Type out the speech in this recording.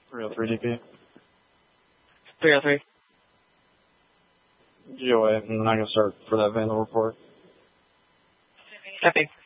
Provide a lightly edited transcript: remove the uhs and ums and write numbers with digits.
303 DP. 303. GOA, and then I can start for that vandal report. Copy.